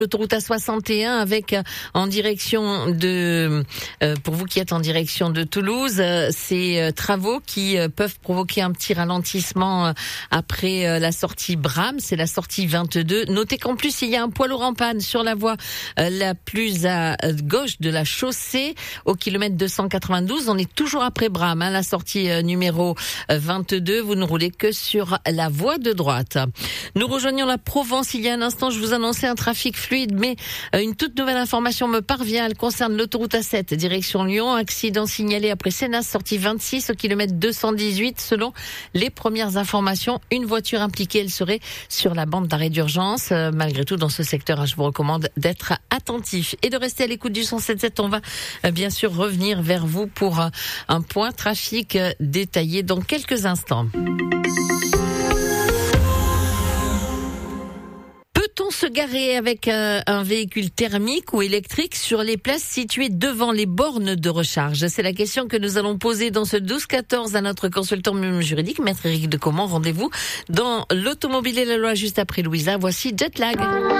L'autoroute A61 avec en direction de, pour vous qui êtes en direction de Toulouse, ces travaux qui peuvent provoquer un petit ralentissement après la sortie Bram, c'est la sortie 22. Notez qu'en plus il y a un poids lourd en panne sur la voie la plus à gauche de la chaussée au kilomètre 292. On est toujours après Bram, la sortie numéro 22. Vous ne roulez que sur la voie de droite. Nous rejoignons la Provence. Il y a un instant, je vous annonçais un trafic fluide, mais une toute nouvelle information me parvient. Elle concerne l'autoroute A7, direction Lyon. Accident signalé après Sénas, sortie 26 au kilomètre 218. Selon les premières informations, une voiture impliquée, elle serait sur la bande d'arrêt d'urgence. Malgré tout, dans ce secteur, je vous recommande d'être attentif et de rester à l'écoute du 107.7. On va bien sûr revenir vers vous pour un point trafic détaillé dans quelques instants. Peut-on se garer avec un véhicule thermique ou électrique sur les places situées devant les bornes de recharge? C'est la question que nous allons poser dans ce 12-14 à notre consultant juridique, Maître Éric Decomont. Rendez-vous dans l'Automobile et la Loi juste après Louisa. Voici Jetlag.